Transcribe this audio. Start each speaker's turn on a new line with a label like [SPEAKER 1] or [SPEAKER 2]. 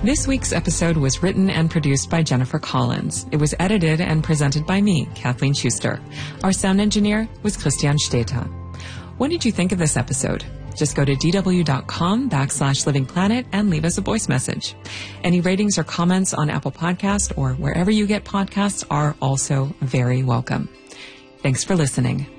[SPEAKER 1] This week's episode was written and produced by Jennifer Collins. It was edited and presented by me, Kathleen Schuster. Our sound engineer was Christian Steter. What did you think of this episode? Just go to dw.com/livingplanet and leave us a voice message. Any ratings or comments on Apple Podcasts or wherever you get podcasts are also very welcome. Thanks for listening.